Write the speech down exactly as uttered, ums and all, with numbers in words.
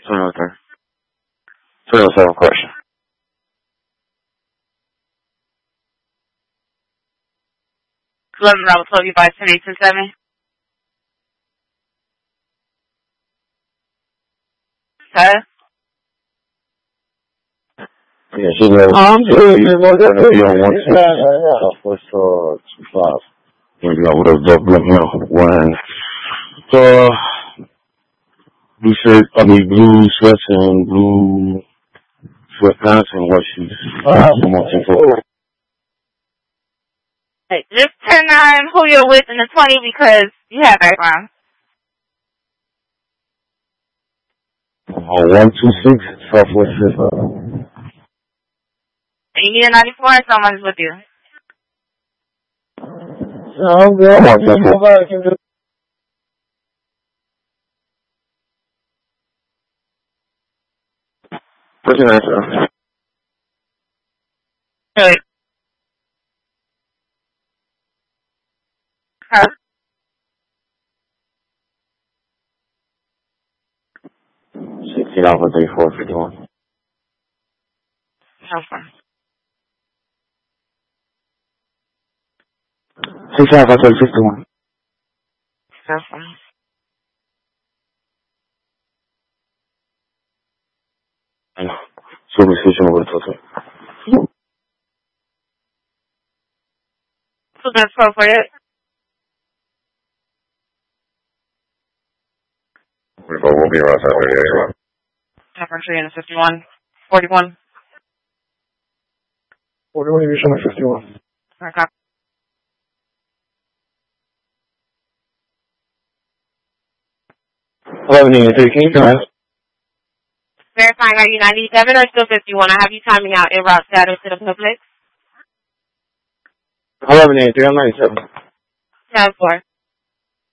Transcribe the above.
twenty-three. twenty-seven question. eleven Bravo twelve, you by ten eight two seven. Sir? Yeah, she knows. I'm good. You know, that you don't want to. Yeah, what's uh, two five? You know, with a double, you know, one. So, blue shirt, I mean, blue sweats and blue sweatpants and white shoes. Uh, I'm on ten four. Hey, just turn on who you're with in the twenty because you have background. Uh, one two six, Southwest Fifth. Uh, You need a ninety-four and someone's with you. no, I'm good. I'm on ten four. What's your name, sir? Hey. Huh? Sixteen Alpha three four fifty one. Okay. Six Alpha three fifty one. Okay. So we switch over to total. So that's appropriate. We'll go, we'll be around seven thirty. Number three and fifty-one. forty-one. forty-one, you reach on fifty-one. Okay. eleven eighty-three, can you come in? Verifying, are you ninety-seven or still fifty-one? I have you timing out en route status to the public. eleven eighty-three, I'm ninety-seven. ten four.